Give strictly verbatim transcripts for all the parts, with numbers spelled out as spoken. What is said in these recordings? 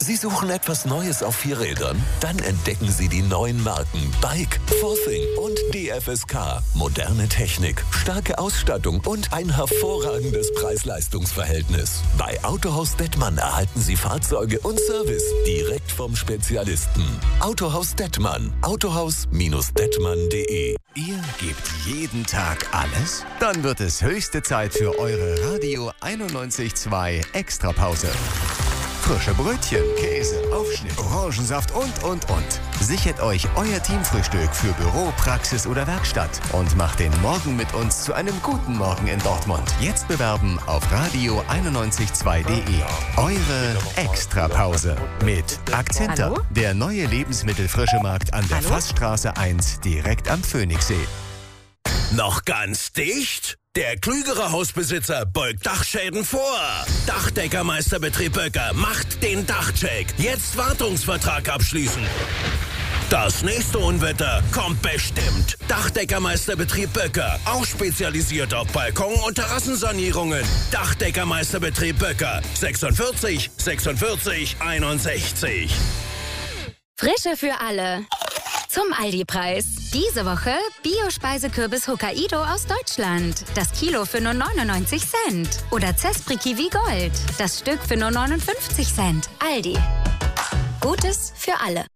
Sie suchen etwas Neues auf Vierrädern? Dann entdecken Sie die neuen Marken Bike, Forthing und D F S K. Moderne Technik, starke Ausstattung und ein hervorragendes Preis-Leistungs-Verhältnis. Bei Autohaus Dettmann erhalten Sie Fahrzeuge und Service direkt vom Spezialisten. Autohaus Dettmann. Autohaus Dettmann punkt de. Ihr gebt jeden Tag alles? Dann wird es höchste Zeit für eure Radio einundneunzig Komma zwei Extrapause. Frische Brötchen, Käse, Aufschnitt, Orangensaft und, und, und. Sichert euch euer Teamfrühstück für Büro, Praxis oder Werkstatt und macht den Morgen mit uns zu einem guten Morgen in Dortmund. Jetzt bewerben auf radio einundneunzig Komma zwei punkt de. Eure Extrapause mit Akzenter, Hallo? der neue Lebensmittelfrischemarkt an der Hallo? Fassstraße eins direkt am Phoenixsee. Noch ganz dicht? Der klügere Hausbesitzer beugt Dachschäden vor. Dachdeckermeisterbetrieb Böcker macht den Dachcheck. Jetzt Wartungsvertrag abschließen. Das nächste Unwetter kommt bestimmt. Dachdeckermeisterbetrieb Böcker, auch spezialisiert auf Balkon- und Terrassensanierungen. Dachdeckermeisterbetrieb Böcker, sechsundvierzig sechsundvierzig einundsechzig. Frische für alle. Zum Aldi-Preis. Diese Woche Bio-Speisekürbis Hokkaido aus Deutschland. Das Kilo für nur neunundneunzig Cent. Oder Zespri Kiwi Gold. Das Stück für nur neunundfünfzig Cent. Aldi. Gutes für alle.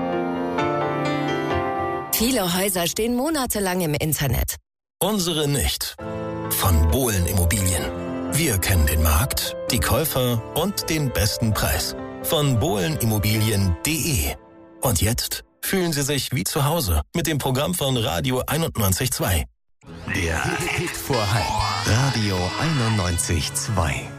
Viele Häuser stehen monatelang im Internet. Unsere nicht. Von Bohlen Immobilien. Wir kennen den Markt, die Käufer und den besten Preis. Von bohlen immobilien punkt de. Und jetzt fühlen Sie sich wie zu Hause mit dem Programm von Radio einundneunzig Komma zwei. Der Hit vor Hype. Radio einundneunzig Komma zwei.